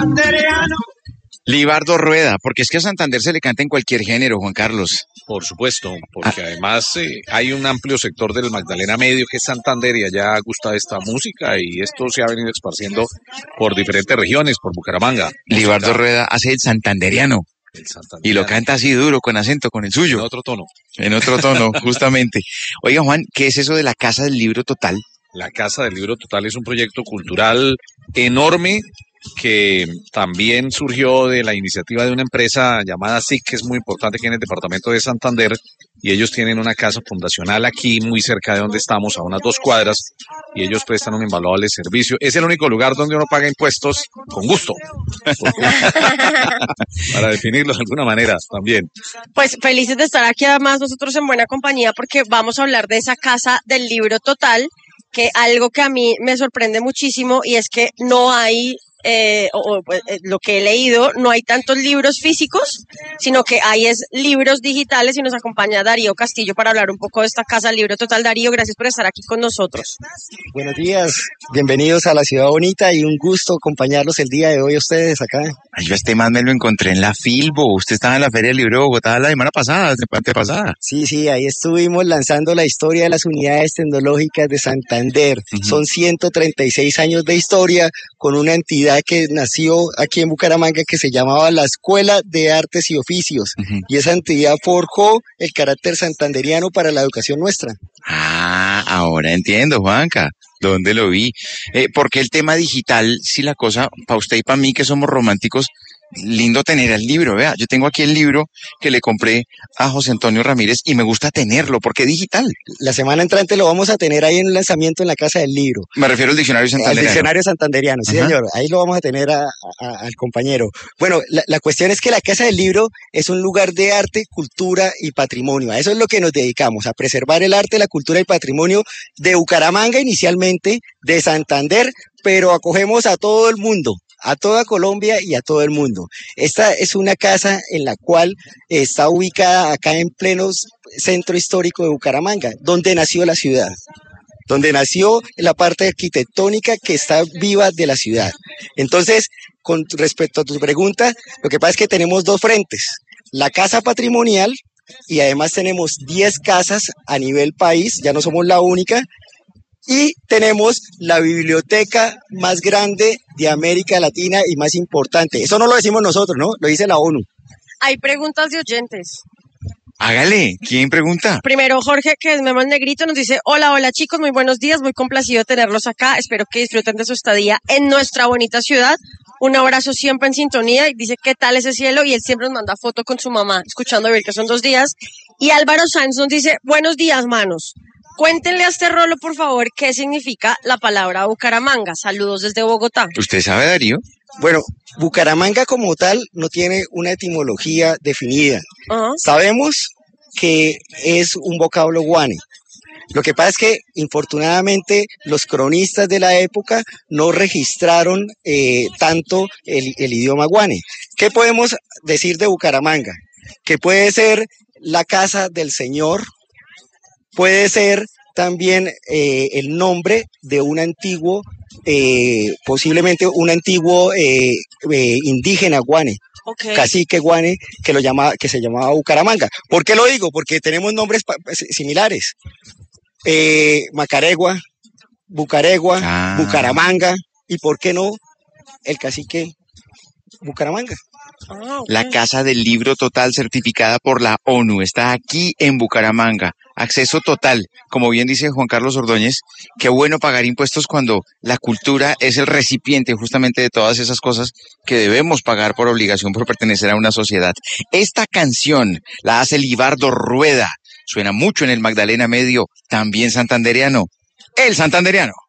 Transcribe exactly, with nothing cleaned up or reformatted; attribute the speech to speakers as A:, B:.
A: santanderiano.
B: Libardo Rueda, porque es que a Santander se le canta en cualquier género, Juan Carlos.
C: Por supuesto, porque ah. además eh, hay un amplio sector del Magdalena Medio que es Santander y allá gusta esta música y esto se ha venido esparciendo por diferentes regiones, por Bucaramanga.
B: Libardo música. Rueda hace el santanderiano. El santanderiano. Y lo canta así duro, con acento, con el suyo.
C: En otro tono.
B: En otro tono, justamente. Oiga, Juan, ¿qué es eso de la Casa del Libro Total?
C: La Casa del Libro Total es un proyecto cultural enorme que también surgió de la iniciativa de una empresa llamada S I C, que es muy importante aquí en el departamento de Santander, y ellos tienen una casa fundacional aquí muy cerca de donde estamos, a unas dos cuadras, y ellos prestan un invaluable servicio. Es el único lugar donde uno paga impuestos con gusto, para definirlo de alguna manera también.
D: Pues felices de estar aquí, además nosotros en buena compañía, porque vamos a hablar de esa Casa del Libro Total, que algo que a mí me sorprende muchísimo, y es que no hay... Eh, o, o eh, lo que he leído, no hay tantos libros físicos, sino que hay es libros digitales, y nos acompaña Darío Castillo para hablar un poco de esta Casa del Libro Total. Darío, gracias por estar aquí con nosotros.
E: Buenos días, bienvenidos a la ciudad bonita y un gusto acompañarlos el día de hoy a ustedes acá.
B: Ay, yo este más me lo encontré en la Filbo, usted estaba en la Feria del Libro de Bogotá la semana pasada, la parte pasada.
E: Sí, sí, ahí estuvimos lanzando la historia de las unidades tecnológicas de Santander. Uh-huh. Son ciento treinta y seis años de historia con una entidad que nació aquí en Bucaramanga que se llamaba la Escuela de Artes y Oficios, uh-huh. y esa entidad forjó el carácter santanderiano para la educación nuestra.
B: Ah, ahora entiendo, Juanca. ¿Dónde lo vi? Eh, porque el tema digital, si la cosa, para usted y para mí que somos románticos, lindo tener el libro, vea, yo tengo aquí el libro que le compré a José Antonio Ramírez y me gusta tenerlo, porque es digital.
E: La semana entrante lo vamos a tener ahí en el lanzamiento en la Casa del Libro.
B: Me refiero al diccionario santanderiano.
E: Al diccionario santanderiano, sí, ajá, señor, ahí lo vamos a tener a, a, al compañero. Bueno, la, la cuestión es que la Casa del Libro es un lugar de arte, cultura y patrimonio. A eso es lo que nos dedicamos, a preservar el arte, la cultura y el patrimonio de Bucaramanga inicialmente, de Santander, pero acogemos a todo el mundo, a toda Colombia y a todo el mundo. Esta es una casa en la cual está ubicada acá en pleno centro histórico de Bucaramanga, donde nació la ciudad, donde nació la parte arquitectónica que está viva de la ciudad. Entonces, con respecto a tu pregunta, lo que pasa es que tenemos dos frentes, la casa patrimonial, y además tenemos diez casas a nivel país, ya no somos la única, y tenemos la biblioteca más grande de América Latina y más importante. Eso no lo decimos nosotros, ¿no? Lo dice la ONU.
D: Hay preguntas de oyentes.
B: Hágale, ¿quién pregunta?
D: Primero Jorge, que es Memo el Negrito, nos dice: hola, hola chicos, muy buenos días, muy complacido de tenerlos acá, espero que disfruten de su estadía en nuestra bonita ciudad. Un abrazo siempre en sintonía, y dice qué tal ese cielo, y él siempre nos manda foto con su mamá, escuchando a ver que son dos días. Y Álvaro Sáenz nos dice: buenos días, manos. Cuéntenle a este rolo, por favor, qué significa la palabra Bucaramanga. Saludos desde Bogotá.
B: ¿Usted sabe, Darío?
E: Bueno, Bucaramanga como tal no tiene una etimología definida. Uh-huh. Sabemos que es un vocablo guane. Lo que pasa es que, infortunadamente, los cronistas de la época no registraron eh, tanto el, el idioma guane. ¿Qué podemos decir de Bucaramanga? Que puede ser la casa del señor, puede ser también eh, el nombre de un antiguo, eh, posiblemente un antiguo eh, eh, indígena guane, okay, cacique guane, que, lo llama, que se llamaba Bucaramanga. ¿Por qué lo digo? Porque tenemos nombres similares. Eh, Macaregua, Bucaregua, ah. Bucaramanga, y ¿por qué no el cacique Bucaramanga?
B: Ah, okay. La Casa del Libro Total, certificada por la ONU, está aquí en Bucaramanga. Acceso total, como bien dice Juan Carlos Ordóñez, qué bueno pagar impuestos cuando la cultura es el recipiente justamente de todas esas cosas que debemos pagar por obligación por pertenecer a una sociedad. Esta canción la hace Libardo Rueda, suena mucho en el Magdalena Medio, también santanderiano, el santanderiano.